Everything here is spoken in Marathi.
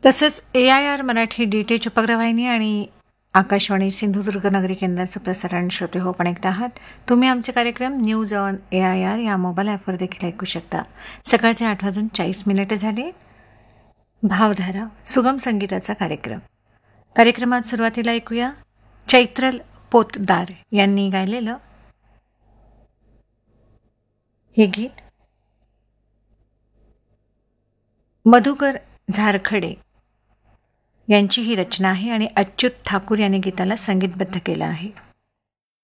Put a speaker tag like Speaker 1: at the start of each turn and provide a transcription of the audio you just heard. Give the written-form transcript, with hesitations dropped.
Speaker 1: तसंच AIR मराठी DTH उपग्रहवाहिनी आणि आकाशवाणी सिंधुदुर्ग नगरी केंद्राचं प्रसारण श्रोते हो पण ऐकत आहात. तुम्ही आमचे कार्यक्रम न्यूज ऑन AIR या मोबाईल ॲपवर देखील ऐकू शकता. सकाळचे 8:40 झाले. भावधारा सुगम संगीताचा कार्यक्रमात सुरुवातीला ऐकूया चैत्रल पोतदार यांनी गायलेलं हे गीत. मधुकर झारखडे यांची ही रचना आहे आणि अच्युत ठाकूर यांनी गीताला संगीतबद्ध केलं आहे.